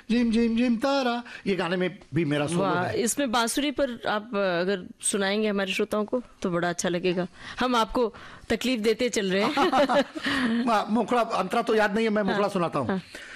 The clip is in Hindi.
झिम झिम झिम तारा, ये गाने में भी मेरा सोलो वाह, है। इसमें बांसुरी पर आप अगर सुनाएंगे हमारे श्रोताओं को तो बड़ा अच्छा लगेगा। हम आपको तकलीफ देते चल रहे हैं। मुखड़ा अंतरा तो याद नहीं है, मैं मुखड़ा सुनाता हूँ।